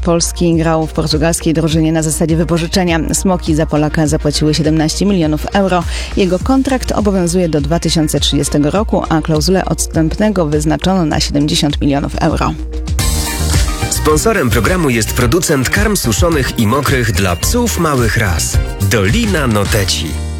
Polski grał w portugalskiej drużynie na zasadzie wypożyczenia. Smoki za Polaka zapłaciły 17 milionów euro. Jego kontrakt obowiązuje do 2030 roku, a klauzulę odstępnego wyznaczono na 70 milionów euro. Sponsorem programu jest producent karm suszonych i mokrych dla psów małych ras. Dolina Noteci.